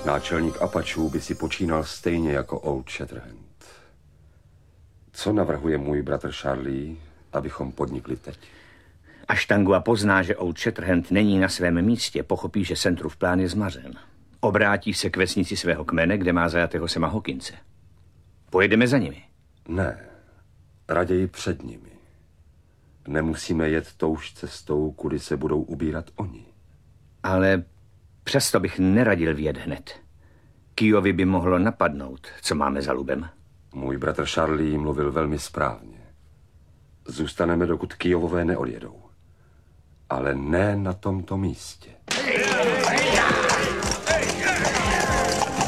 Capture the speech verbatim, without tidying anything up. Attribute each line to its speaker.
Speaker 1: Náčelník Apačů by si počínal stejně jako Old Shatterhand. Co navrhuje můj bratr Charlie, abychom podnikli teď?
Speaker 2: Až Tangua pozná, že Old Shatterhand není na svém místě, pochopí, že Centrův plán je zmařen. Obrátí se k vesnici svého kmene, kde má zajatého Sema Hawkinse. Pojedeme za nimi.
Speaker 1: Ne, raději před nimi. Nemusíme jet touž cestou, kudy se budou ubírat oni.
Speaker 2: Ale přesto bych neradil vjet hned. Kijovi by mohlo napadnout, co máme za lubem.
Speaker 1: Můj bratr Charlie mluvil velmi správně. Zůstaneme, dokud Kijovové neodjedou. Ale ne na tomto místě.